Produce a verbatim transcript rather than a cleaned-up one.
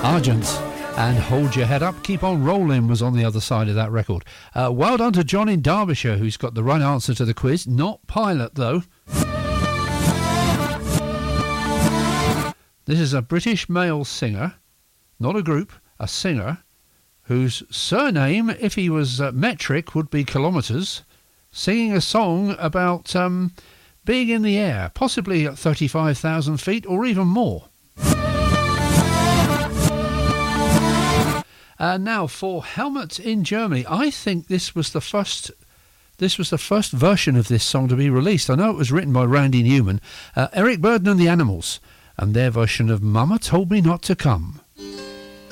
Argent and Hold Your Head Up, Keep On Rolling was on the other side of that record. Uh, well done to John in Derbyshire, who's got the right answer to the quiz. Not Pilot, though. This is a British male singer, not a group, a singer, whose surname, if he was uh, metric, would be kilometres, singing a song about um, being in the air, possibly at thirty-five thousand feet or even more. Uh, now for Helmet in Germany. I think this was the first this was the first version of this song to be released. I know it was written by Randy Newman. Uh, Eric Burdon and the Animals, and their version of Mama Told Me Not to Come.